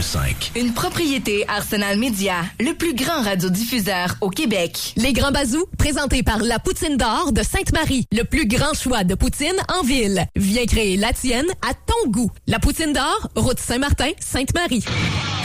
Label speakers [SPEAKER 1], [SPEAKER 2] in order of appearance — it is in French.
[SPEAKER 1] 101.5.
[SPEAKER 2] Une propriété Arsenal Média, le plus grand radiodiffuseur au Québec.
[SPEAKER 3] Les Grands Bazous, présentés par La Poutine d'Or de Sainte-Marie. Le plus grand choix de poutine en ville. Viens créer la tienne à ton goût. La Poutine d'Or, route Saint-Martin, Sainte-Marie.